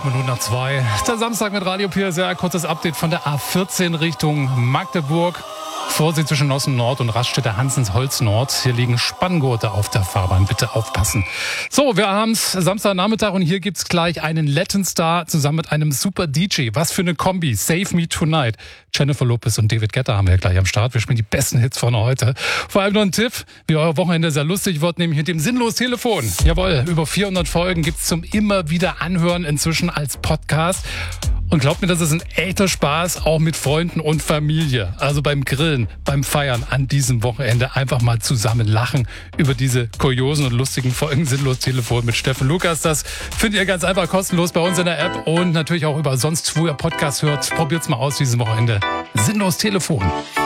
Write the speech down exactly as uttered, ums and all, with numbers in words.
Sieben Minuten nach zwei. Der Samstag mit Radio P S R. Kurzes Update von der A vierzehn Richtung Magdeburg. Vorsicht zwischen Nossen Nord und Raststätte Hansens Holz Nord. Hier liegen Spanngurte auf der Fahrbahn. Bitte aufpassen. So, wir haben's Samstagnachmittag und hier gibt's gleich einen Latin Star zusammen mit einem super D J. Was für eine Kombi. Save Me Tonight. Jennifer Lopez und David Guetta haben wir gleich am Start. Wir spielen die besten Hits von heute. Vor allem noch ein Tipp, wie euer Wochenende sehr lustig wird, nämlich mit dem Sinnlos Telefon. Jawohl, über vierhundert Folgen gibt's zum immer wieder Anhören inzwischen als Podcast. Und glaubt mir, das ist ein echter Spaß, auch mit Freunden und Familie. Also beim Grillen, beim Feiern an diesem Wochenende einfach mal zusammen lachen über diese kuriosen und lustigen Folgen Sinnlos Telefon mit Steffen Lukas. Das findet ihr ganz einfach kostenlos bei uns in der App und natürlich auch über sonst, wo ihr Podcast hört. Probiert's mal aus dieses Wochenende. Sinnlos Telefon.